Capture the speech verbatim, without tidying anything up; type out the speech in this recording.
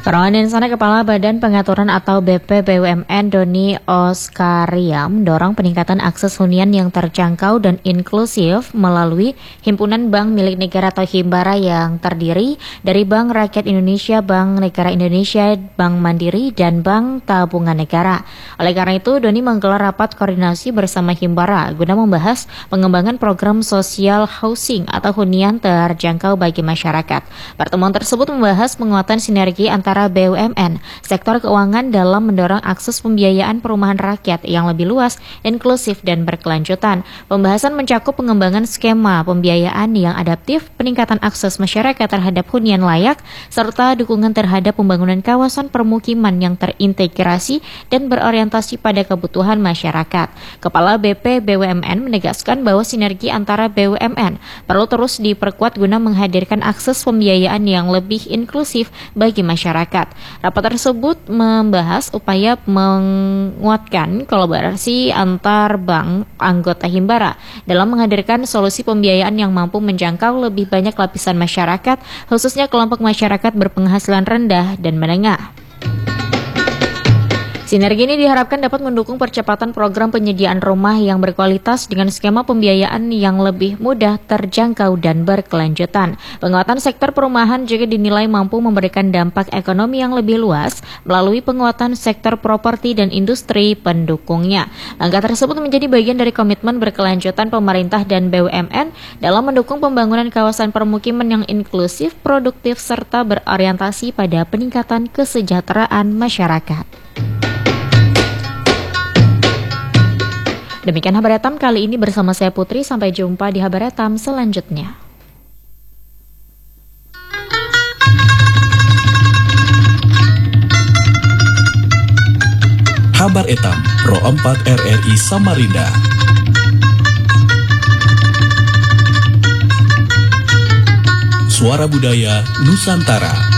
Kerongan dan sana Kepala Badan Pengaturan atau B P B U M N Doni Oskaria mendorong peningkatan akses hunian yang terjangkau dan inklusif melalui Himpunan Bank Milik Negara atau Himbara yang terdiri dari Bank Rakyat Indonesia, Bank Negara Indonesia, Bank Mandiri, dan Bank Tabungan Negara. Oleh karena itu, Doni menggelar rapat koordinasi bersama Himbara guna membahas pengembangan program sosial housing atau hunian terjangkau bagi masyarakat. Pertemuan tersebut membahas penguatan sinergi antara antara B U M N, sektor keuangan dalam mendorong akses pembiayaan perumahan rakyat yang lebih luas, inklusif, dan berkelanjutan. Pembahasan mencakup pengembangan skema pembiayaan yang adaptif, peningkatan akses masyarakat terhadap hunian layak, serta dukungan terhadap pembangunan kawasan permukiman yang terintegrasi dan berorientasi pada kebutuhan masyarakat. Kepala B P B U M N menegaskan bahwa sinergi antara B U M N perlu terus diperkuat guna menghadirkan akses pembiayaan yang lebih inklusif bagi masyarakat. Rapat tersebut membahas upaya menguatkan kolaborasi antar bank anggota Himbara dalam menghadirkan solusi pembiayaan yang mampu menjangkau lebih banyak lapisan masyarakat, khususnya kelompok masyarakat berpenghasilan rendah dan menengah. Sinergi ini diharapkan dapat mendukung percepatan program penyediaan rumah yang berkualitas dengan skema pembiayaan yang lebih mudah, terjangkau, dan berkelanjutan. Penguatan sektor perumahan juga dinilai mampu memberikan dampak ekonomi yang lebih luas melalui penguatan sektor properti dan industri pendukungnya. Langkah tersebut menjadi bagian dari komitmen berkelanjutan pemerintah dan B U M N dalam mendukung pembangunan kawasan permukiman yang inklusif, produktif, serta berorientasi pada peningkatan kesejahteraan masyarakat. Demikian Habar Etam kali ini bersama saya Putri. Sampai jumpa di Habar Etam selanjutnya. Habar Etam Pro empat R R I Samarinda. Suara Budaya Nusantara.